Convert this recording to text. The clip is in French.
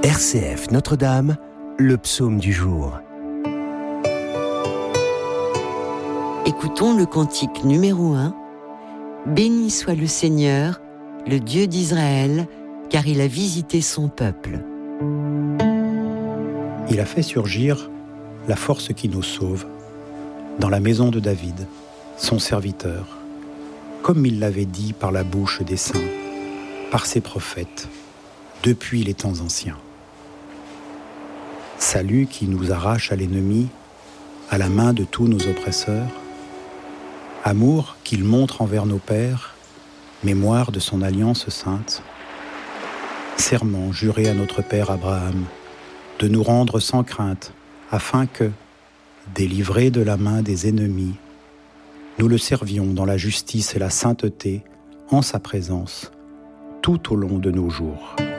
RCF Notre-Dame, le psaume du jour. Écoutons le cantique numéro 1. Béni soit le Seigneur, le Dieu d'Israël, car il a visité son peuple. Il a fait surgir la force qui nous sauve dans la maison de David, son serviteur, comme il l'avait dit par la bouche des saints, par ses prophètes, depuis les temps anciens. Salut qui nous arrache à l'ennemi, à la main de tous nos oppresseurs. Amour qu'il montre envers nos pères, mémoire de son alliance sainte. Serment juré à notre père Abraham, de nous rendre sans crainte, afin que, délivrés de la main des ennemis, nous le servions dans la justice et la sainteté, en sa présence, tout au long de nos jours.